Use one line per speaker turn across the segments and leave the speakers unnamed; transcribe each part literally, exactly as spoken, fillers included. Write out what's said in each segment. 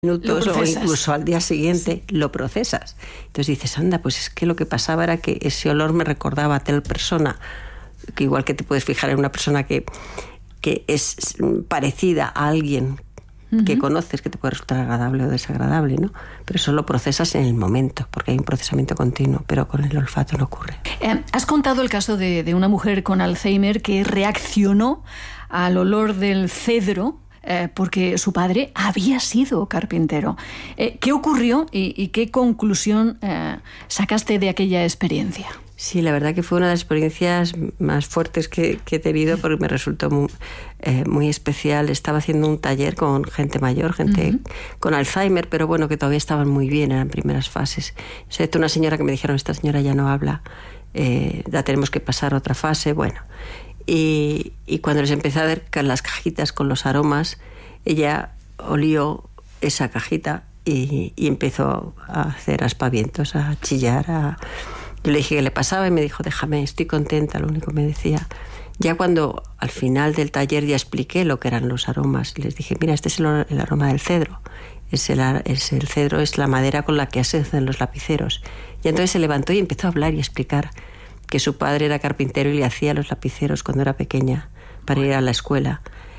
minutos o incluso al día siguiente, sí. Lo procesas. Entonces dices, anda, pues es que lo que pasaba era que ese olor me recordaba a tal persona, que igual que te puedes fijar en una persona que, que es parecida a alguien uh-huh. que conoces, que te puede resultar agradable o desagradable, ¿no? Pero eso lo procesas en el momento, porque hay un procesamiento continuo, pero con el olfato no ocurre.
Eh, has contado el caso de, de una mujer con Alzheimer que reaccionó al olor del cedro Eh, porque su padre había sido carpintero. Eh, ¿Qué ocurrió y, y qué conclusión eh, sacaste de aquella experiencia?
Sí, la verdad que fue una de las experiencias más fuertes que, que he tenido, porque me resultó muy, eh, muy especial. Estaba haciendo un taller con gente mayor, gente uh-huh. con Alzheimer, pero bueno, que todavía estaban muy bien, eran primeras fases. O sea, una señora que me dijeron, esta señora ya no habla, eh, ya tenemos que pasar a otra fase, bueno. Y, y cuando les empecé a dar las cajitas con los aromas, ella olió esa cajita y, y empezó a hacer aspavientos, a chillar. A... Yo le dije qué le pasaba y me dijo, déjame, estoy contenta, lo único que me decía. Ya cuando al final del taller ya expliqué lo que eran los aromas, les dije, mira, este es el, el aroma del cedro. Es el, es el cedro es la madera con la que se hacen los lapiceros. Y entonces se levantó y empezó a hablar y a explicar que su padre era carpintero y le hacía los lapiceros cuando era pequeña para ir a la escuela.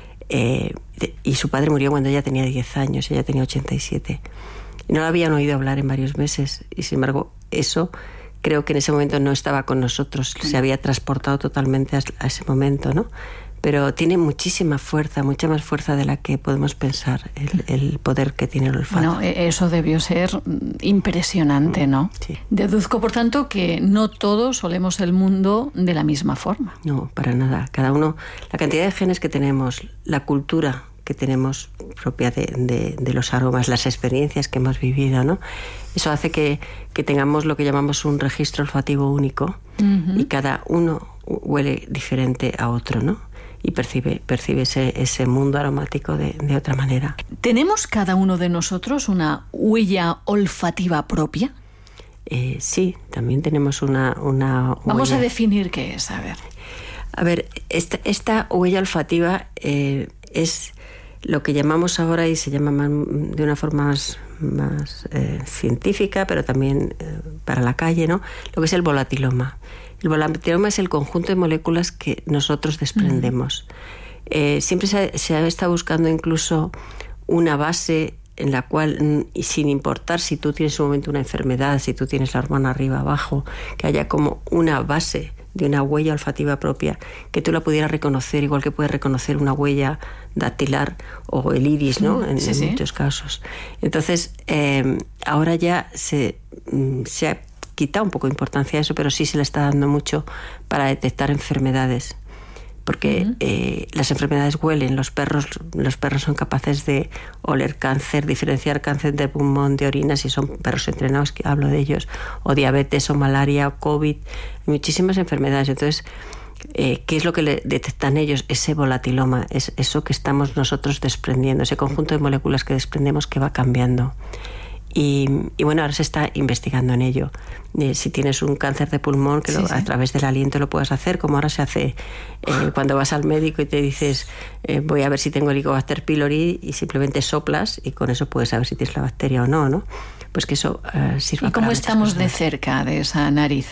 Eh, y su padre murió cuando ella tenía diez años, ella tenía ochenta y siete. Y no la habían oído hablar en varios meses. Y sin embargo, eso creo que en ese momento no estaba con nosotros, se había transportado totalmente a ese momento, ¿no? Pero tiene muchísima fuerza, mucha más fuerza de la que podemos pensar, el, el poder que tiene el olfato.
Bueno, eso debió ser impresionante, ¿no?
Sí.
Deduzco, por tanto, que no todos olemos el mundo de la misma forma.
No, para nada. Cada uno, la cantidad de genes que tenemos, la cultura que tenemos propia de, de, de los aromas, las experiencias que hemos vivido, ¿no? Eso hace que, que tengamos lo que llamamos un registro olfativo único uh-huh. y cada uno huele diferente a otro, ¿no? Y percibe, percibe ese, ese mundo aromático de, de otra manera.
¿Tenemos cada uno de nosotros una huella olfativa propia?
Eh, sí, también tenemos una, una
Vamos
huella.
a definir qué es, a ver.
A ver, esta, esta huella olfativa eh, es lo que llamamos ahora, y se llama más, de una forma más, más eh, científica, pero también eh, para la calle, ¿no? Lo que es el volatiloma. El volatiloma es el conjunto de moléculas que nosotros desprendemos. Uh-huh. Eh, siempre se ha, se ha estado buscando incluso una base en la cual, sin importar si tú tienes un momento una enfermedad, si tú tienes la hormona arriba, abajo, que haya como una base de una huella olfativa propia, que tú la pudieras reconocer, igual que puedes reconocer una huella dactilar o el iris, ¿no? En,
sí,
en
sí.
muchos casos. Entonces, eh, ahora ya se, se ha quitado un poco de importancia a eso, pero sí se le está dando mucho para detectar enfermedades. Porque uh-huh. eh, las enfermedades huelen, los perros, los perros son capaces de oler cáncer, diferenciar cáncer de pulmón, de orina, si son perros entrenados, que hablo de ellos, o diabetes, o malaria, o COVID, muchísimas enfermedades. Entonces, eh, ¿qué es lo que le detectan ellos? Ese volatiloma, es eso que estamos nosotros desprendiendo, ese conjunto de moléculas que desprendemos que va cambiando. Y, y bueno, ahora se está investigando en ello. Eh, si tienes un cáncer de pulmón, que
sí,
lo,
sí.
a través del aliento lo puedas hacer, como ahora se hace eh, cuando vas al médico y te dices, eh, voy a ver si tengo Helicobacter pylori, y simplemente soplas y con eso puedes saber si tienes la bacteria o no, ¿no? Pues que eso eh, sirva.
¿Y cómo
para
estamos
cosas.
de cerca de esa nariz?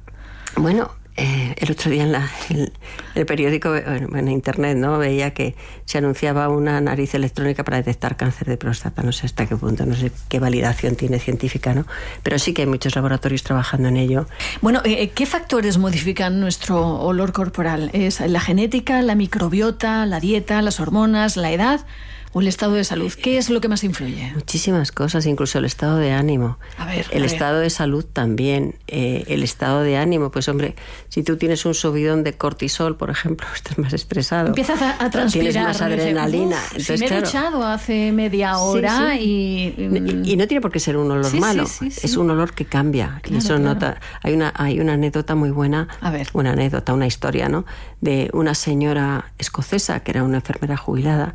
Bueno, eh, el otro día en la, el, el periódico, en internet, ¿no? Veía que se anunciaba una nariz electrónica para detectar cáncer de próstata. No sé hasta qué punto, no sé qué validación tiene científica, ¿no? Pero sí que hay muchos laboratorios trabajando en ello.
Bueno, eh, ¿qué factores modifican nuestro olor corporal? ¿Es la genética, la microbiota, la dieta, las hormonas, la edad o el estado de salud? ¿Qué es lo que más influye?
Muchísimas cosas, incluso el estado de ánimo.
A ver,
el
a
estado
ver.
de salud también. Eh, el estado de ánimo, pues hombre, si tú tienes un subidón de cortisol, por ejemplo, estás más estresado.
Empiezas a, a transpirar.
Tienes más adrenalina.
Dice,
Entonces,
si me he
claro,
duchado hace media hora
sí, sí.
Y,
y... Y no tiene por qué ser un olor
sí,
malo.
Sí, sí, sí.
Es un olor que cambia.
Claro,
y eso
claro.
nota. Hay una, hay una anécdota muy buena.
A ver.
Una anécdota, una historia, ¿no? De una señora escocesa que era una enfermera jubilada.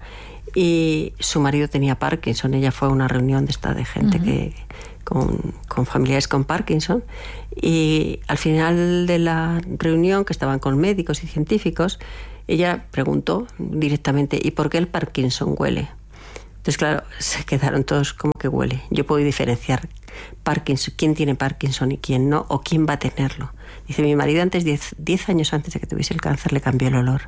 Y su marido tenía Parkinson. Ella fue a una reunión de esta de gente uh-huh. que con, con familiares con Parkinson, y al final de la reunión, que estaban con médicos y científicos, ella preguntó directamente, ¿y por qué el Parkinson huele? Entonces, claro, se quedaron todos como que huele. Yo puedo diferenciar Parkinson, quién tiene Parkinson y quién no, o quién va a tenerlo. Dice, mi marido antes, diez años antes de que tuviese el cáncer, le cambió el olor.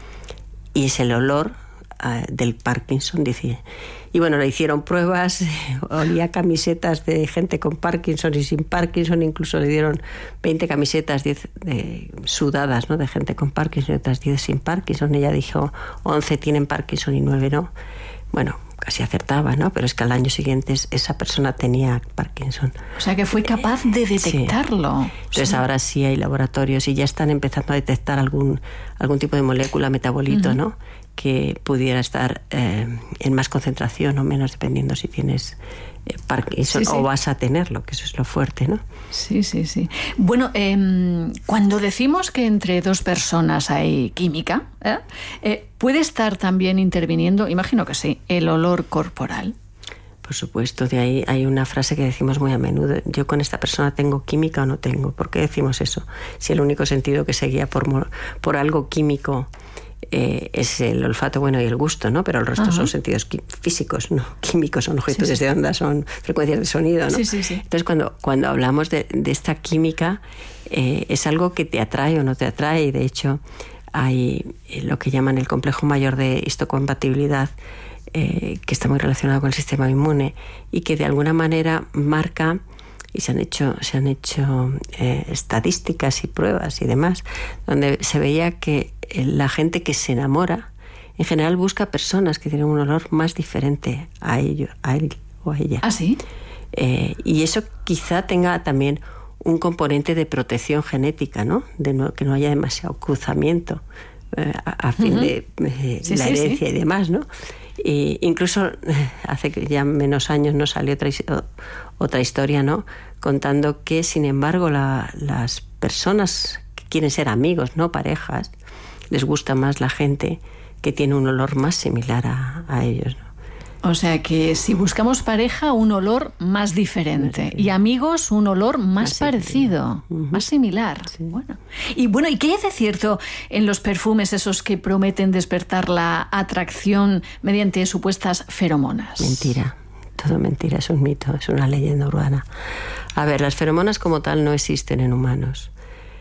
Y es el olor uh, del Parkinson, dice. Y bueno, le hicieron pruebas, olía camisetas de gente con Parkinson y sin Parkinson, incluso le dieron veinte camisetas, diez de, sudadas, ¿no?, de gente con Parkinson y otras diez sin Parkinson. Ella dijo, once tienen Parkinson y nueve no. Bueno, casi acertaba, ¿no? Pero es que al año siguiente esa persona tenía Parkinson.
O sea, que fue capaz de detectarlo.
Sí. Entonces sí. Ahora sí hay laboratorios y ya están empezando a detectar algún, algún tipo de molécula, metabolito, uh-huh. ¿no?, que pudiera estar eh, en más concentración o menos, dependiendo si tienes eh, Parkinson, sí, sí. o vas a tenerlo, que eso es lo fuerte, ¿no?
Sí, sí, sí. Bueno, eh, cuando decimos que entre dos personas hay química, ¿eh? Eh, ¿puede estar también interviniendo, imagino que sí, el olor corporal?
Por supuesto, de ahí hay una frase que decimos muy a menudo, yo con esta persona tengo química o no tengo. ¿Por qué decimos eso? Si el único sentido que se guía por, por algo químico Eh, es el olfato, bueno, y el gusto, ¿no? Pero el resto uh-huh. son sentidos qui- físicos, ¿no? Químicos, son longitudes sí, sí. de onda, son frecuencias de sonido, ¿no?
Sí, sí, sí.
Entonces, cuando, cuando hablamos de, de esta química, eh, es algo que te atrae o no te atrae, y de hecho hay lo que llaman el complejo mayor de histocompatibilidad, eh, que está muy relacionado con el sistema inmune y que de alguna manera marca. Y se han hecho, se han hecho eh, estadísticas y pruebas y demás, donde se veía que la gente que se enamora, en general busca personas que tienen un olor más diferente a ello, a él o a ella.
¿Ah, sí?
Eh, y eso quizá tenga también un componente de protección genética, ¿no? De no, que no haya demasiado cruzamiento eh, a, a fin uh-huh. de eh, sí, la sí, herencia sí. y demás, ¿no? Y incluso hace ya menos años no salió otra, otra historia, ¿no?, contando que, sin embargo, la, las personas que quieren ser amigos, no parejas, les gusta más la gente que tiene un olor más similar a, a ellos, ¿no?
O sea que si buscamos pareja, un olor más diferente, y amigos, un olor más, más parecido, uh-huh. más similar. Sí. Bueno. Y bueno, ¿y qué hay de cierto en los perfumes esos que prometen despertar la atracción mediante supuestas feromonas?
Mentira, todo mentira, es un mito, es una leyenda urbana. A ver, las feromonas como tal no existen en humanos.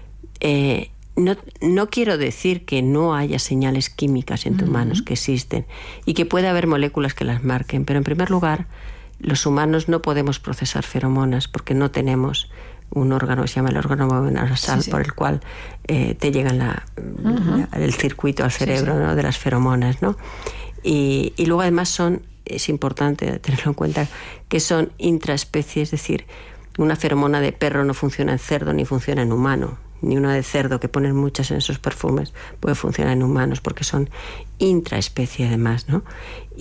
Eh, No, no quiero decir que no haya señales químicas en tus uh-huh. manos, que existen, y que puede haber moléculas que las marquen, pero en primer lugar, los humanos no podemos procesar feromonas porque no tenemos un órgano, se llama el órgano nasal, sí, sí. por el cual eh, te llega la, uh-huh. la, el circuito al cerebro, sí, sí. ¿no?, de las feromonas, ¿no? Y, y luego además son, es importante tenerlo en cuenta, que son intraespecie, es decir, una feromona de perro no funciona en cerdo ni funciona en humano, ni una de cerdo, que ponen muchas en esos perfumes, puede funcionar en humanos, porque son intraespecie además, ¿no?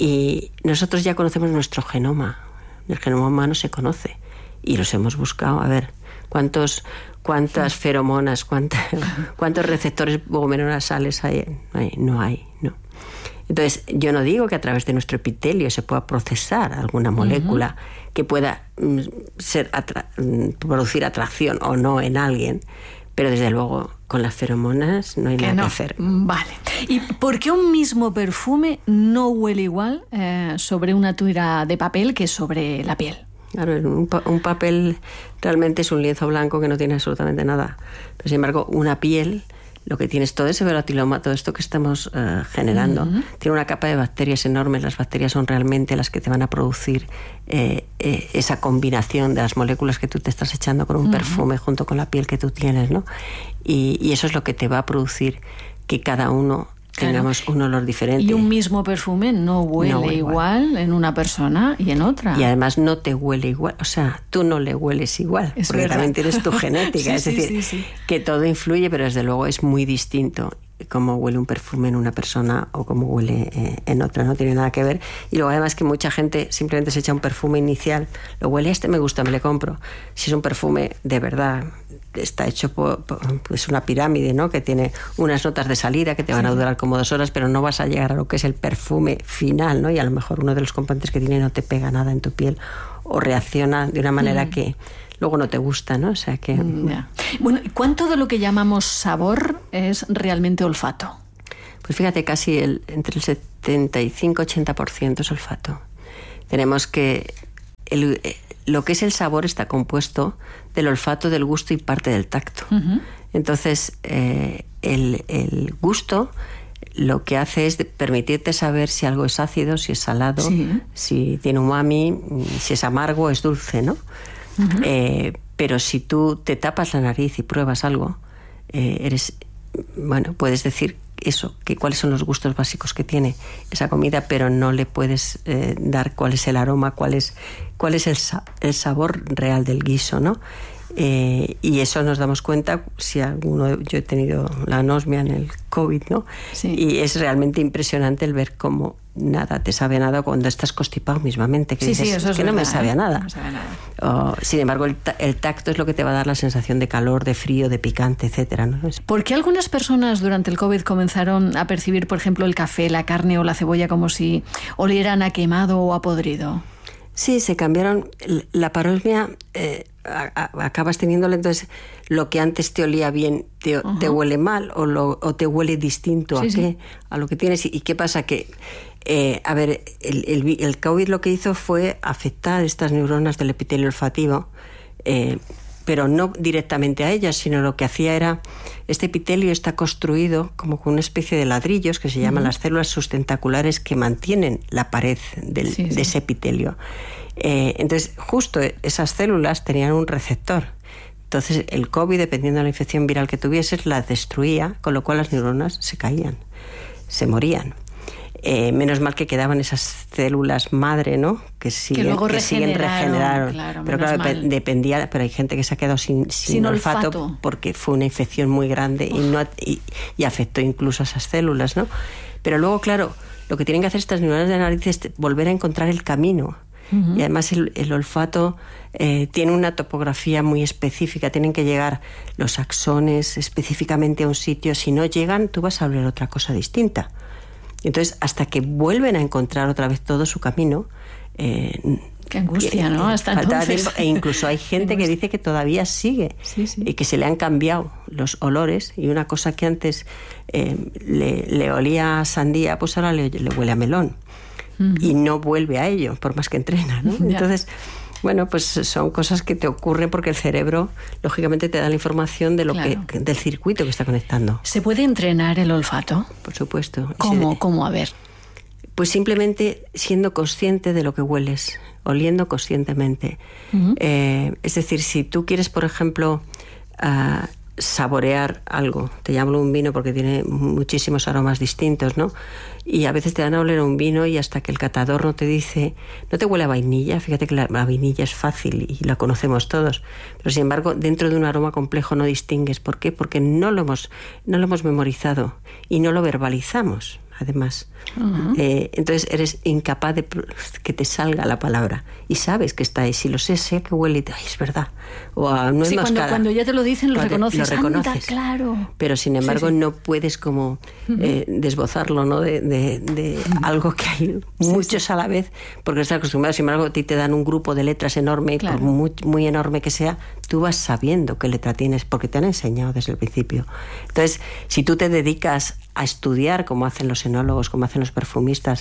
Y nosotros ya conocemos nuestro genoma, el genoma humano se conoce, y los hemos buscado. A ver, ¿cuántos, cuántas feromonas, cuánta, cuántos receptores vomeronasales hay? No hay, no. Entonces, yo no digo que a través de nuestro epitelio se pueda procesar alguna molécula uh-huh. que pueda mm, ser atra- producir atracción o no en alguien, pero desde luego con las feromonas no hay que nada no. que hacer.
Vale. ¿Y por qué un mismo perfume no huele igual eh, sobre una tira de papel que sobre la piel?
Claro, un, pa- un papel realmente es un lienzo blanco que no tiene absolutamente nada. Pero sin embargo, una piel, lo que tiene es todo ese volatiloma, todo esto que estamos uh, generando, uh-huh. tiene una capa de bacterias enormes. Las bacterias son realmente las que te van a producir eh, eh, esa combinación de las moléculas que tú te estás echando con un uh-huh. perfume junto con la piel que tú tienes, ¿no? Y, y eso es lo que te va a producir que cada uno tengamos claro. un olor diferente.
Y un mismo perfume no huele, no huele igual. igual en una persona y en otra.
Y además no te huele igual, o sea, tú no le hueles igual, es porque verdad. También tienes tu genética, sí, es decir, sí, sí, sí. que todo influye, pero desde luego es muy distinto cómo huele un perfume en una persona o cómo huele eh, en otra, no tiene nada que ver. Y luego además que mucha gente simplemente se echa un perfume inicial, lo huele, este me gusta, me le compro. Si es un perfume de verdad, está hecho por, por pues una pirámide, ¿no?, que tiene unas notas de salida que te van sí. a durar como dos horas, pero no vas a llegar a lo que es el perfume final, ¿no? Y a lo mejor uno de los componentes que tiene no te pega nada en tu piel o reacciona de una manera mm. que luego no te gusta, ¿no? O sea que...
Yeah. Bueno, ¿cuánto de lo que llamamos sabor es realmente olfato?
Pues fíjate, casi el, entre el setenta y cinco y ochenta por ciento es olfato. Tenemos que... El, lo que es el sabor está compuesto del olfato, del gusto y parte del tacto. Uh-huh. Entonces, eh, el, el gusto lo que hace es permitirte saber si algo es ácido, si es salado, sí. si tiene umami, si es amargo, es dulce, ¿no? Uh-huh. Eh, pero si tú te tapas la nariz y pruebas algo, eh, eres, bueno, puedes decir eso, que cuáles son los gustos básicos que tiene esa comida, pero no le puedes eh, dar cuál es el aroma, cuál es, cuál es el, sa- el sabor real del guiso, ¿no? Eh, y eso nos damos cuenta si alguno, yo he tenido la anosmia en el COVID, ¿no? Sí. Y es realmente impresionante el ver cómo nada te sabe a nada cuando estás constipado mismamente, que
sí,
dices,
sí, eso es
que
verdad,
no me sabe a nada.
No me sabe a nada.
Oh, sin embargo, el, ta- el tacto es lo que te va a dar la sensación de calor, de frío, de picante, etcétera, ¿no?
¿Por qué algunas personas durante el COVID comenzaron a percibir, por ejemplo, el café, la carne o la cebolla como si olieran a quemado o a podrido?
Sí, se cambiaron. La parosmia eh, a, a, acabas teniéndole, entonces lo que antes te olía bien te, uh-huh. te huele mal o, lo, o te huele distinto sí, a, sí. Qué, a lo que tienes. ¿Y qué pasa? Que, eh, a ver, el, el, el COVID lo que hizo fue afectar estas neuronas del epitelio olfativo, eh, pero no directamente a ellas, sino lo que hacía era, este epitelio está construido como con una especie de ladrillos que se llaman uh-huh. las células sustentaculares que mantienen la pared del, sí, sí. de ese epitelio. Eh, entonces, justo esas células tenían un receptor. Entonces, el COVID, dependiendo de la infección viral que tuvieses, la destruía, con lo cual las neuronas se caían, se morían. Eh, menos mal que quedaban esas células madre, ¿no? Que siguen,
que luego
que siguen regeneraron.
Claro,
pero claro, dep- dependía, pero hay gente que se ha quedado sin, sin,
sin
olfato,
olfato
porque fue una infección muy grande y, no, y, y afectó incluso a esas células, ¿no? Pero luego, claro, lo que tienen que hacer estas neuronas de la nariz es volver a encontrar el camino. Uh-huh. Y además el, el olfato eh, tiene una topografía muy específica, tienen que llegar los axones específicamente a un sitio. Si no llegan, tú vas a oler otra cosa distinta. Entonces, hasta que vuelven a encontrar otra vez todo su camino... Eh,
Qué angustia, ¿no? Hasta entonces.
Tiempo, e incluso hay gente que dice que todavía sigue,
sí, sí.
y que se le han cambiado los olores, y una cosa que antes eh, le, le olía a sandía, pues ahora le, le huele a melón. Uh-huh. Y no vuelve a ello, por más que entrena, ¿no?
Ya.
Entonces... Bueno, pues son cosas que te ocurren porque el cerebro, lógicamente, te da la información de lo claro. que, del circuito que está conectando.
¿Se puede entrenar el olfato?
Por supuesto.
¿Cómo?
Se,
¿Cómo? A ver.
Pues simplemente siendo consciente de lo que hueles, oliendo conscientemente. Uh-huh. Eh, es decir, si tú quieres, por ejemplo, uh, saborear algo, te llamo un vino porque tiene muchísimos aromas distintos, ¿no? Y a veces te dan a oler un vino y hasta que el catador no te dice, no te huele a vainilla, fíjate que la, la vainilla es fácil y la conocemos todos, pero sin embargo dentro de un aroma complejo no distingues. ¿Por qué? Porque no lo hemos, no lo hemos memorizado y no lo verbalizamos, además. Uh-huh. Eh, entonces eres incapaz de que te salga la palabra y sabes que está ahí. Si lo sé, sé que huele y te, ay, es verdad. O a nuez
sí, cuando,
moscada.
Cuando ya te lo dicen, lo
cuando
reconoces.
Lo reconoces.
Anda, claro.
Pero sin embargo sí, sí. no puedes como uh-huh. eh, desbozarlo, ¿no? De, de, de uh-huh. algo que hay muchos sí, sí. a la vez, porque estás acostumbrado. Sin embargo, a ti te dan un grupo de letras enorme, claro. por muy, muy enorme que sea, tú vas sabiendo qué letra tienes, porque te han enseñado desde el principio. Entonces, si tú te dedicas a estudiar, como hacen los enólogos, como hacen los perfumistas,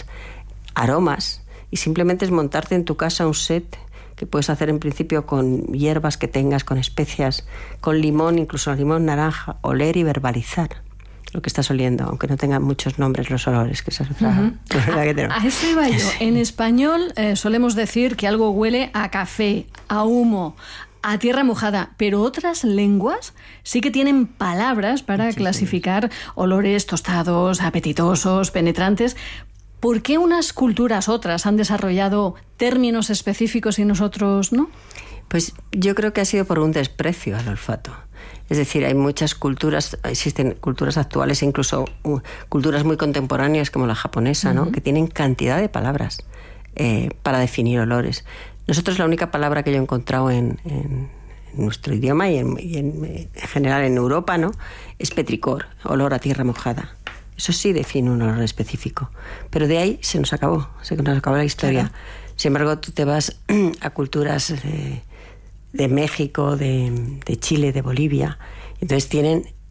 aromas, y simplemente es montarte en tu casa un set que puedes hacer en principio con hierbas que tengas, con especias, con limón, incluso limón naranja, oler y verbalizar lo que estás oliendo, aunque no tengan muchos nombres los olores, que esa es otra uh-huh. verdad que tenemos.
A eso iba yo. En español eh, solemos decir que algo huele a café, a humo, a tierra mojada, pero otras lenguas sí que tienen palabras para Muchísimas. clasificar olores tostados, apetitosos, penetrantes. ¿Por qué unas culturas, otras, han desarrollado términos específicos y nosotros no?
Pues yo creo que ha sido por un desprecio al olfato. Es decir, hay muchas culturas, existen culturas actuales e incluso uh, culturas muy contemporáneas como la japonesa, ¿no? Uh-huh. Que tienen cantidad de palabras eh, para definir olores. Nosotros la única palabra que yo he encontrado en, en, en nuestro idioma y, en, y en, en general en Europa, ¿no? Es petricor, olor a tierra mojada. Eso sí define un olor específico. Pero de ahí se nos acabó, se nos acabó la historia. Claro. Sin embargo, tú te vas a culturas de, de México, de, de Chile, de Bolivia, entonces tienen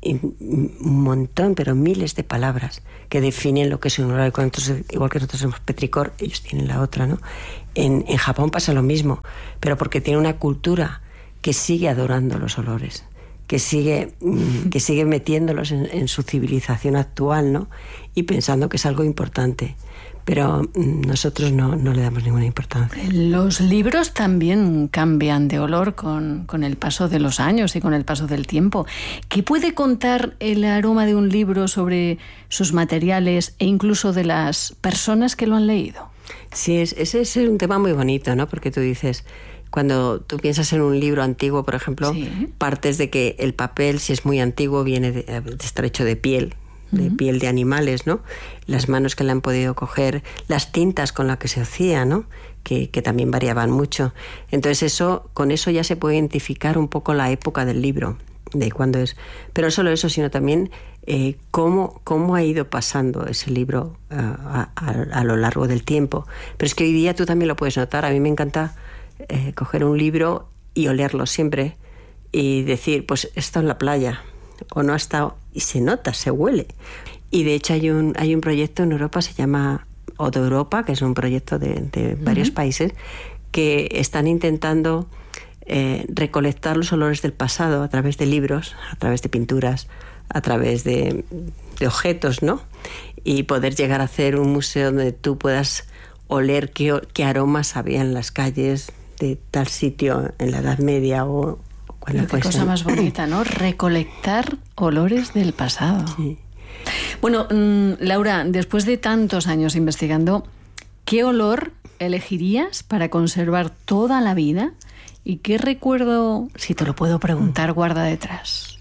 un montón, pero miles de palabras que definen lo que es un olor. Igual que nosotros somos petricor, ellos tienen la otra, ¿no? En, en Japón pasa lo mismo, pero porque tiene una cultura que sigue adorando los olores, que sigue, que sigue metiéndolos en, en su civilización actual, ¿no? Y pensando que es algo importante. Pero nosotros no, no le damos ninguna importancia.
Los libros también cambian de olor con, con el paso de los años y con el paso del tiempo. ¿Qué puede contar el aroma de un libro sobre sus materiales e incluso de las personas que lo han leído?
Sí, es, ese es un tema muy bonito, ¿no? Porque tú dices, cuando tú piensas en un libro antiguo, por ejemplo, sí. partes de que el papel, si es muy antiguo, viene de, de estar hecho de piel, de uh-huh. piel de animales, ¿no? Las manos que le han podido coger, las tintas con las que se hacía, ¿no? Que, que también variaban mucho. Entonces eso, con eso ya se puede identificar un poco la época del libro, de cuándo es. Pero no solo eso, sino también eh, cómo, cómo ha ido pasando ese libro uh, a, a, a lo largo del tiempo. Pero es que hoy día tú también lo puedes notar. A mí me encanta eh, coger un libro y olerlo siempre y decir, pues esto en la playa o no ha estado, y se nota, se huele. Y de hecho hay un, hay un proyecto en Europa, se llama Odo Europa, que es un proyecto de, de varios uh-huh. países, que están intentando eh, recolectar los olores del pasado a través de libros, a través de pinturas, a través de, de objetos, ¿no? Y poder llegar a hacer un museo donde tú puedas oler qué, qué aromas había en las calles de tal sitio en la Edad Media o
Pero qué cosa más bonita, ¿no? Recolectar olores del pasado. Sí. Bueno, mmm, Laura, después de tantos años investigando, ¿qué olor elegirías para conservar toda la vida? ¿Y qué recuerdo, si te lo puedo preguntar, guarda detrás?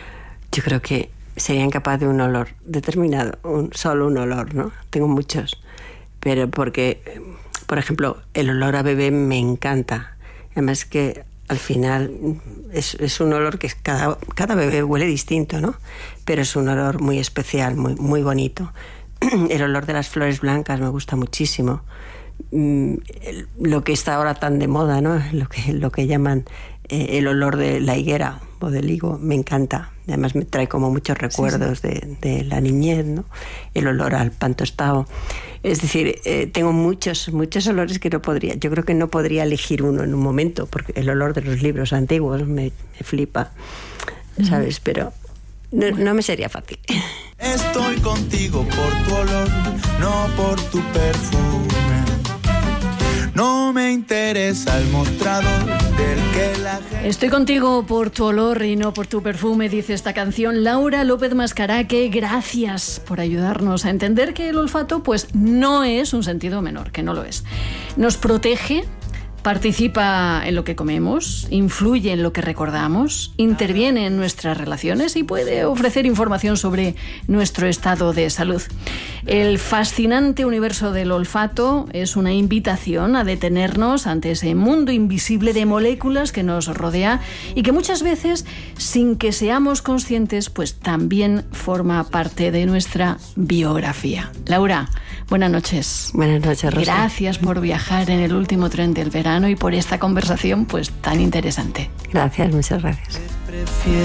Yo creo que sería incapaz de un olor determinado, un, solo un olor, ¿no? Tengo muchos, pero porque, por ejemplo, el olor a bebé me encanta. Además que al final es, es un olor que cada, cada bebé huele distinto, ¿no? Pero es un olor muy especial, muy, muy bonito. El olor de las flores blancas me gusta muchísimo. Lo que está ahora tan de moda, ¿no? Lo que, lo que llaman eh, el olor de la higuera o del higo, me encanta. Además me trae como muchos recuerdos sí, sí. De, de la niñez, ¿no? El olor al pan tostado. Es decir, eh, tengo muchos, muchos olores que no podría. Yo creo que no podría elegir uno en un momento, porque el olor de los libros antiguos me, me flipa, ¿sabes? Pero no, no me sería fácil.
Estoy contigo por tu olor, no por tu perfume. No me interesa el mostrador del que la gente...
Estoy contigo por tu olor y no por tu perfume, dice esta canción. Laura López Mascaraque, gracias por ayudarnos a entender que el olfato pues no es un sentido menor, que no lo es. Nos protege, participa en lo que comemos, influye en lo que recordamos, interviene en nuestras relaciones y puede ofrecer información sobre nuestro estado de salud. El fascinante universo del olfato es una invitación a detenernos ante ese mundo invisible de moléculas que nos rodea y que muchas veces, sin que seamos conscientes, pues también forma parte de nuestra biografía. Laura, buenas noches.
Buenas noches, Rosa.
Gracias por viajar en el último tren del verano y por esta conversación pues tan interesante.
Gracias, muchas gracias.